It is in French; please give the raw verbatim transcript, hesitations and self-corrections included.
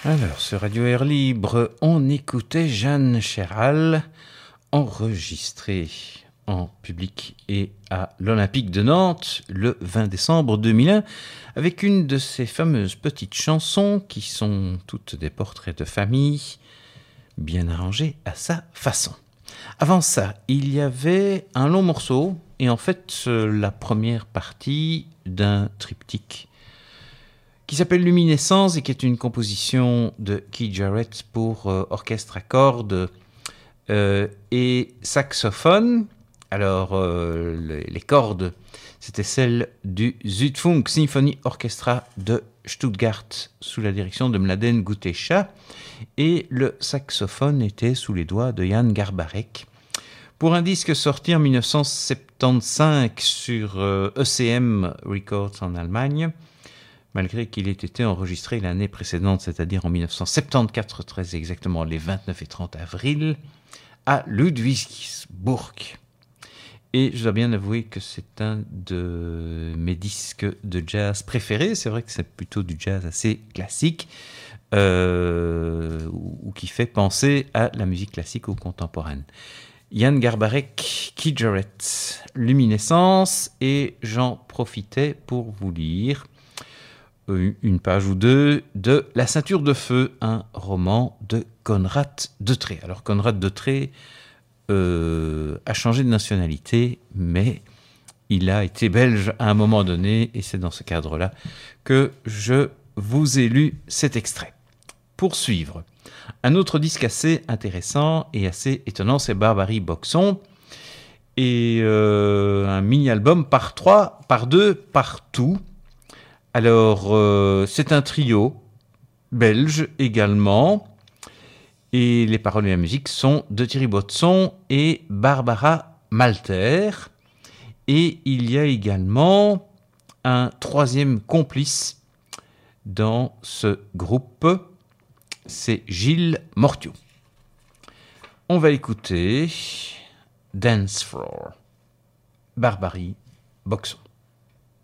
Alors, sur Radio Air Libre, on écoutait Jeanne Chéral, enregistrée en public et à l'Olympique de Nantes le vingt décembre deux mille un, avec une de ces fameuses petites chansons qui sont toutes des portraits de famille, bien arrangés à sa façon. Avant ça, il y avait un long morceau, et en fait, la première partie d'un triptyque qui s'appelle Luminescence et qui est une composition de Keith Jarrett pour euh, orchestre à cordes euh, et saxophone. Alors, euh, les, les cordes, c'était celles du Südfunk Symphony Orchestra de Stuttgart sous la direction de Mladen Gutecha, et le saxophone était sous les doigts de Jan Garbarek. Pour un disque sorti en dix-neuf cent soixante-quinze sur euh, E C M Records en Allemagne, malgré qu'il ait été enregistré l'année précédente, c'est-à-dire en dix-neuf cent soixante-quatorze, très exactement les vingt-neuf et trente avril, à Ludwigsburg. Et je dois bien avouer que c'est un de mes disques de jazz préférés. C'est vrai que c'est plutôt du jazz assez classique, euh, ou qui fait penser à la musique classique ou contemporaine. Jan Garbarek, Keith Jarrett, Luminescence, et j'en profitais pour vous lire une page ou deux de La ceinture de feu, un roman de Conrad Deutré. Alors Conrad Deutré euh, a changé de nationalité, mais il a été belge à un moment donné, et c'est dans ce cadre-là que je vous ai lu cet extrait. Pour suivre, un autre disque assez intéressant et assez étonnant, c'est Barbary Boxon, et euh, un mini-album par trois, par deux, par tout. Alors, euh, c'est un trio belge également, et les paroles et la musique sont de Thierry Boutson et Barbara Malter. Et il y a également un troisième complice dans ce groupe, c'est Gilles Mortiaux. On va écouter Dance Floor, Barbary Boxon.